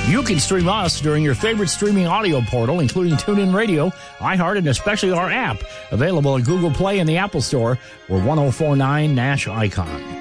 You can stream us during your favorite streaming audio portal, including TuneIn Radio, iHeart, and especially our app, available at Google Play and the Apple Store, or 1049 Nash Icon.